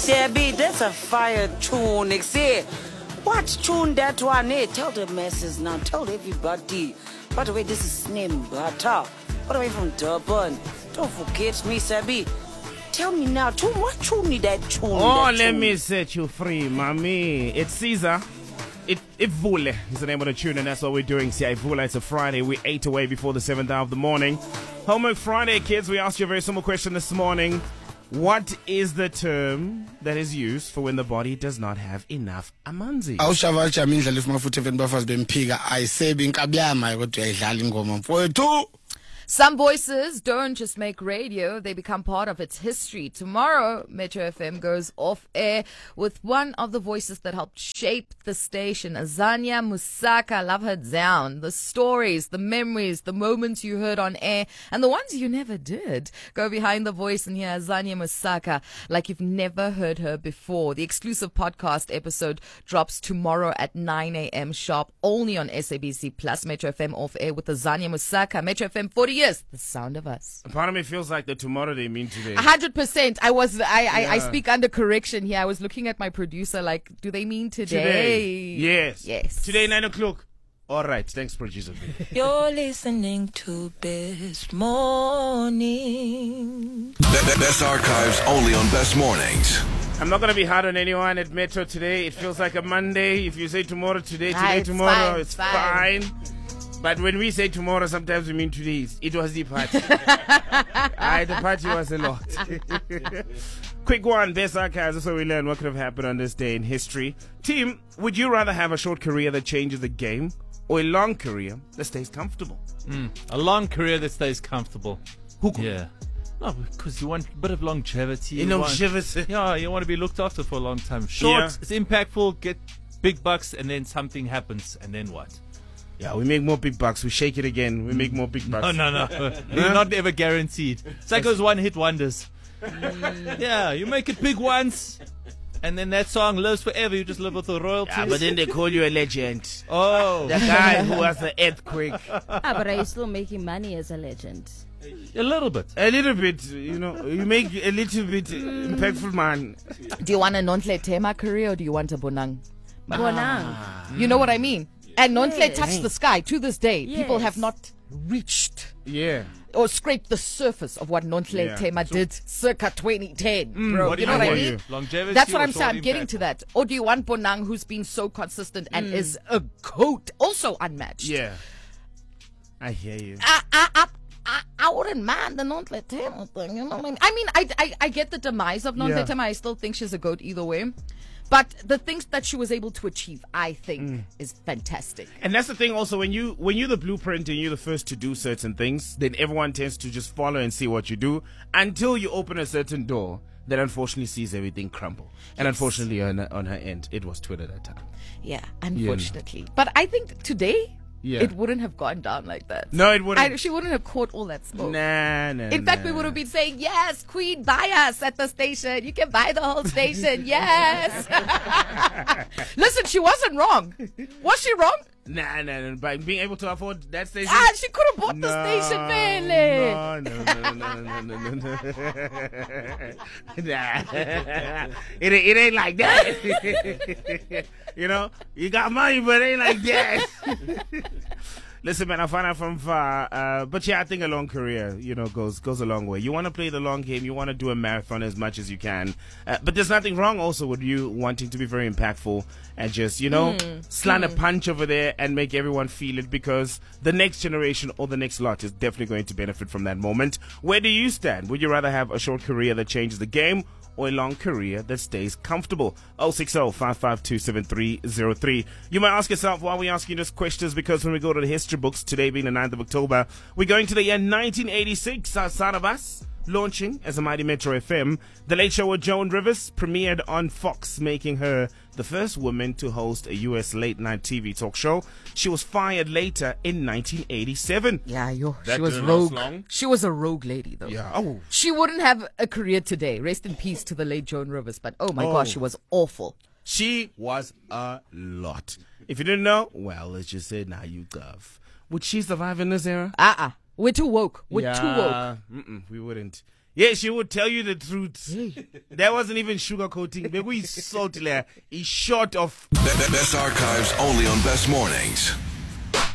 Sebi, that's a fire tune. See, what tune that one? Hey, tell the masses now. Tell everybody. By the way, this is Slim Butter. By the way, from Durban. Don't forget me, Sebi. Tell me now, what tune is that tune? Oh, let me set you free, mommy. It's Caesar. Ivule is the name of the tune, and that's what we're doing. See, Ivule, it's a Friday. We're 8 away before the 7th hour of the morning. Homework Friday, kids. We asked you a very simple question this morning. What is the term that is used for when the body does not have enough amanzi? Awushavasha imidlalo ifumafuthe event bafazi bemphika ayisebi inkabyama kodwa uyayidlala ingoma mfowethu. Some voices don't just make radio, they become part of its history. Tomorrow, Metro FM goes off air with one of the voices that helped shape the station, Azania Musaka. Love her down. The stories, the memories, the moments you heard on air, and the ones you never did. Go behind the voice and hear Azania Musaka like you've never heard her before. The exclusive podcast episode drops tomorrow at 9 a.m. sharp, only on SABC Plus. Metro FM off air with Azania Musaka. Metro FM 40 years, the sound of us. Part of me feels like the tomorrow they mean today. 100%. I speak under correction here. I was looking at my producer like, do they mean today? Yes. Today, 9 o'clock. All right. Thanks, producer. You're listening to Best Morning. Best archives only on Best Mornings. I'm not going to be hard on anyone at Metro today. It feels like a Monday. If you say tomorrow, today, It's tomorrow, fine, it's fine. But when we say tomorrow, sometimes we mean today. It was the party. The party was a lot. Quick one, best archives. That's what we learn. What could have happened on this day in history? Team, would you rather have a short career that changes the game or a long career that stays comfortable? A long career that stays comfortable. Yeah. No, because you want a bit of longevity. You want to be looked after for a long time. Short, it's impactful, get big bucks, and then something happens, and then what? Yeah, we make more big bucks. We shake it again. We make more big bucks. No. You're not ever guaranteed. It's like those one-hit wonders. Yeah, you make it big once, and then that song lives forever. You just live with the royalties. Yeah, but then they call you a legend. Oh. The guy who has the earthquake. But are you still making money as a legend? A little bit. A little bit, you make a little bit impactful, man. Do you want a Nontle Tema career or do you want a Bonang? Bonang. You know what I mean? And Nontle touched the sky to this day. Yes. People have not reached or scraped the surface of what Nontle Tema did circa 2010. Bro, what you know what I mean? Longevity. That's what I'm saying. I'm getting to that. Or do you want Bonang, who's been so consistent and is a goat, also unmatched? Yeah. I hear you. I wouldn't mind the Nontle Tema thing. You know what I mean? I get the demise of Nontle Tema. I still think she's a goat either way. But the things that she was able to achieve, I think, is fantastic. And that's the thing also, when you're the blueprint and you're the first to do certain things, then everyone tends to just follow and see what you do until you open a certain door that unfortunately sees everything crumble. And unfortunately on her end, it was Twitter that time. Yeah, unfortunately. But I think today, it wouldn't have gone down like that. No, it wouldn't. She wouldn't have caught all that smoke. In fact, we would have been saying, yes, Queen, buy us at the station. You can buy the whole station. Yes. Listen, she wasn't wrong. Was she wrong? Nah. By being able to afford that station. She could have bought the station, really. No. Nah. It ain't like that. You got money, but it ain't like that. Listen, man, I found out from far. But yeah, I think a long career, goes a long way. You want to play the long game. You want to do a marathon as much as you can. But there's nothing wrong also with you wanting to be very impactful and just, slant a punch over there and make everyone feel it, because the next generation or the next lot is definitely going to benefit from that moment. Where do you stand? Would you rather have a short career that changes the game or a long career that stays comfortable? 060-552-7303. You might ask yourself, why are we asking these questions? Because when we go to the history books, today being the 9th of October, we're going to the year 1986. Outside of us, launching as a Mighty Metro FM, The Late Show with Joan Rivers premiered on Fox, making her the first woman to host a U.S. late-night TV talk show. She was fired later in 1987. Yeah, she was rogue. She was a rogue lady, though. Yeah. Oh. She wouldn't have a career today. Rest in peace to the late Joan Rivers. But oh my gosh, she was awful. She was a lot. If you didn't know, well, let's just say now you gov. Would she survive in this era? We're too woke. We're too woke. We wouldn't. Yeah, she would tell you the truth. That wasn't even sugarcoating. Maybe we salty there. He's short of. Best archives only on Best Mornings.